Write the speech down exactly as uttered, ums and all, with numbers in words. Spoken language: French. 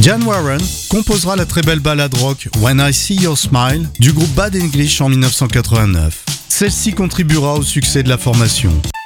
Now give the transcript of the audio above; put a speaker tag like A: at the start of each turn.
A: Diane Warren composera la très belle ballade rock When I See Your Smile du groupe Bad English en dix-neuf cent quatre-vingt-neuf. Celle-ci contribuera au succès de la formation.